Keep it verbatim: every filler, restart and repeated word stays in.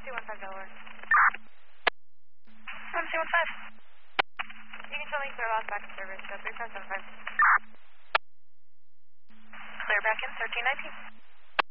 two one five Delaware. one two one five. You can tell me clear lost back in service, so three five seven five. Clear back in thirteen nineteen.